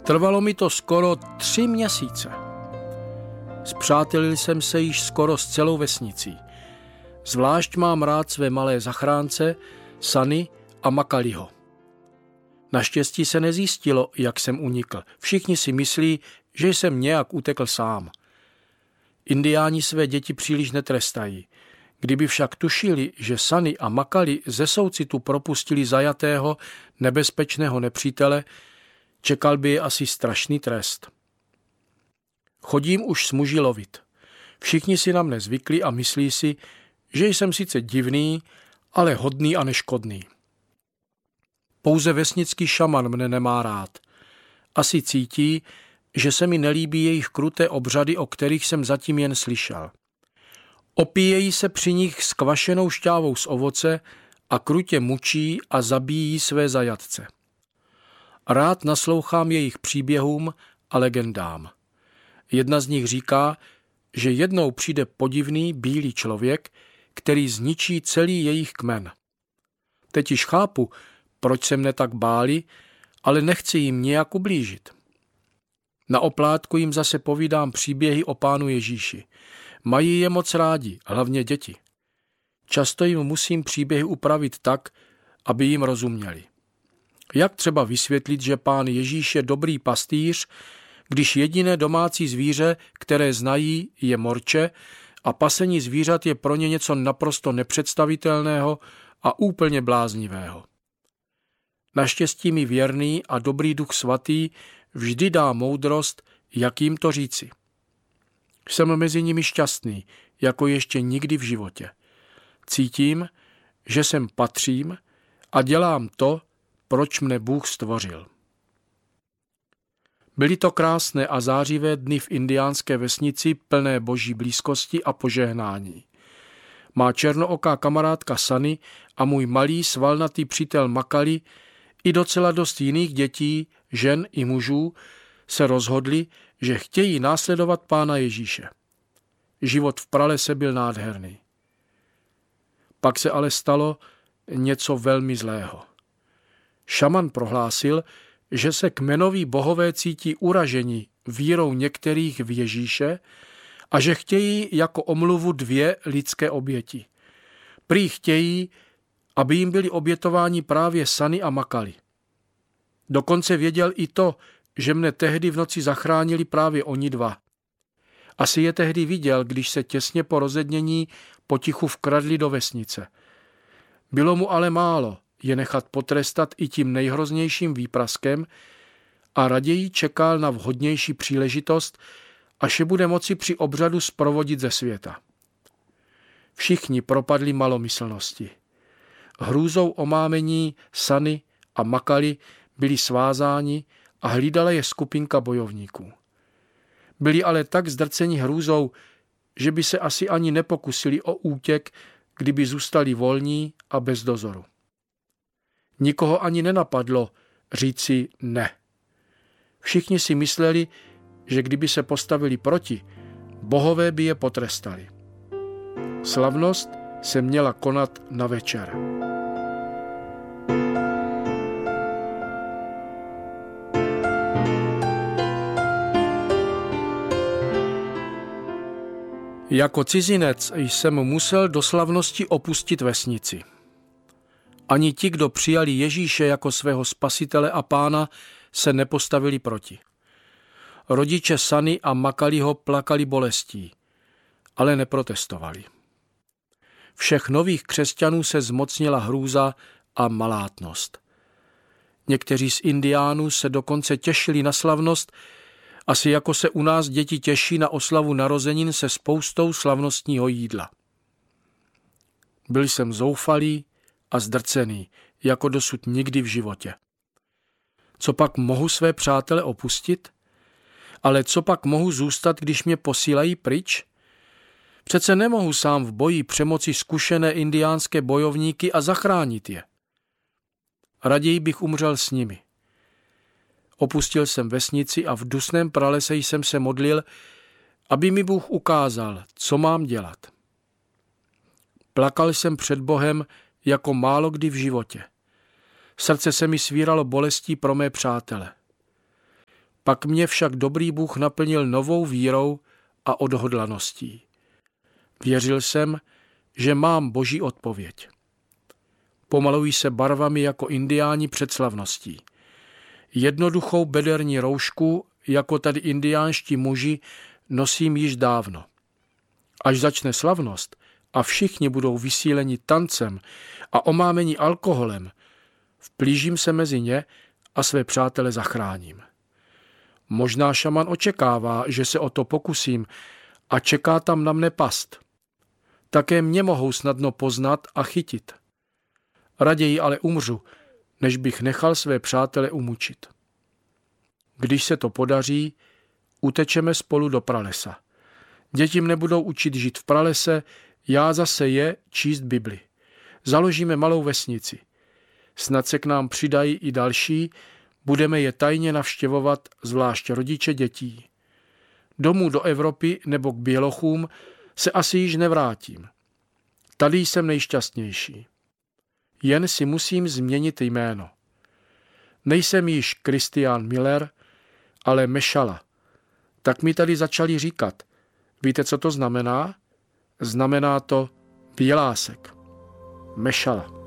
Trvalo mi to skoro 3 měsíce. Spřátelil jsem se již skoro s celou vesnicí. Zvlášť mám rád své malé zachránce, Sunny a Macaliho. Naštěstí se nezjistilo, jak jsem unikl. Všichni si myslí, že jsem nějak utekl sám. Indiáni své děti příliš netrestají. Kdyby však tušili, že Sunny a Macali ze soucitu propustili zajatého, nebezpečného nepřítele, čekal by je asi strašný trest. Chodím už s muži lovit. Všichni si na mne zvykli a myslí si, že jsem sice divný, ale hodný a neškodný. Pouze vesnický šaman mne nemá rád. Asi cítí, že se mi nelíbí jejich kruté obřady, o kterých jsem zatím jen slyšel. Opíjejí se při nich s kvašenou šťávou z ovoce a krutě mučí a zabíjí své zajatce. Rád naslouchám jejich příběhům a legendám. Jedna z nich říká, že jednou přijde podivný bílý člověk, který zničí celý jejich kmen. Teď již chápu, proč se mne tak báli, ale nechci jim nějak ublížit. Na oplátku jim zase povídám příběhy o Pánu Ježíši. Mají je moc rádi, hlavně děti. Často jim musím příběhy upravit tak, aby jim rozuměli. Jak třeba vysvětlit, že Pán Ježíš je dobrý pastýř, když jediné domácí zvíře, které znají, je morče a pasení zvířat je pro ně něco naprosto nepředstavitelného a úplně bláznivého. Naštěstí mi věrný a dobrý Duch Svatý vždy dá moudrost, jak jim to říci. Jsem mezi nimi šťastný, jako ještě nikdy v životě. Cítím, že sem patřím a dělám to, proč mne Bůh stvořil. Byly to krásné a zářivé dny v indiánské vesnici plné boží blízkosti a požehnání. Má černooká kamarádka Sunny a můj malý svalnatý přítel Macali i docela dost jiných dětí, žen i mužů se rozhodli, že chtějí následovat Pána Ježíše. Život v pralese byl nádherný. Pak se ale stalo něco velmi zlého. Šaman prohlásil, že se kmenoví bohové cítí uraženi vírou některých v Ježíše a že chtějí jako omluvu 2 lidské oběti. Prý chtějí, aby jim byli obětováni právě Sunny a Macali. Dokonce věděl i to, že mne tehdy v noci zachránili právě oni 2. Asi je tehdy viděl, když se těsně po rozednění potichu vkradli do vesnice. Bylo mu ale málo je nechat potrestat i tím nejhroznějším výpraskem a raději čekal na vhodnější příležitost, až je bude moci při obřadu zprovodit ze světa. Všichni propadli malomyslnosti. Hrůzou omámení Sunny a Macali byli svázáni a hlídala je skupinka bojovníků. Byli ale tak zdrceni hrůzou, že by se asi ani nepokusili o útěk, kdyby zůstali volní a bez dozoru. Nikoho ani nenapadlo říci ne. Všichni si mysleli, že kdyby se postavili proti, bohové by je potrestali. Slavnost se měla konat na večer. Jako cizinec jsem musel do slavnosti opustit vesnici. Ani ti, kdo přijali Ježíše jako svého spasitele a pána, se nepostavili proti. Rodiče Sunny a Macaliho plakali bolestí, ale neprotestovali. Všech nových křesťanů se zmocnila hrůza a malátnost. Někteří z indiánů se dokonce těšili na slavnost, asi jako se u nás děti těší na oslavu narozenin se spoustou slavnostního jídla. Byl jsem zoufalý a zdrcený, jako dosud nikdy v životě. Co pak mohu své přátele opustit? Ale co pak mohu zůstat, když mě posílají pryč? Přece nemohu sám v boji přemoci zkušené indiánské bojovníky a zachránit je. Raději bych umřel s nimi. Opustil jsem vesnici a v dusném pralese jsem se modlil, aby mi Bůh ukázal, co mám dělat. Plakal jsem před Bohem jako málo kdy v životě. Srdce se mi svíralo bolestí pro mé přátele. Pak mě však dobrý Bůh naplnil novou vírou a odhodlaností. Věřil jsem, že mám Boží odpověď. Pomalují se barvami jako indiáni před slavností. Jednoduchou bederní roušku, jako tady indiánští muži, nosím již dávno. Až začne slavnost a všichni budou vysíleni tancem a omámení alkoholem, vplížím se mezi ně a své přátele zachráním. Možná šaman očekává, že se o to pokusím a čeká tam na mne past. Také mě mohou snadno poznat a chytit. Raději ale umřu, než bych nechal své přátele umučit. Když se to podaří, utečeme spolu do pralesa. Děti nebudou učit žít v pralese, já zase je číst Bibli. Založíme malou vesnici. Snad se k nám přidají i další, budeme je tajně navštěvovat, zvlášť rodiče dětí. Domů do Evropy nebo k bělochům se asi již nevrátím. Tady jsem nejšťastnější. Jen si musím změnit jméno. Nejsem již Christian Miller, ale Mešala. Tak mi tady začali říkat. Víte, co to znamená? Znamená to bělásek. Mešala.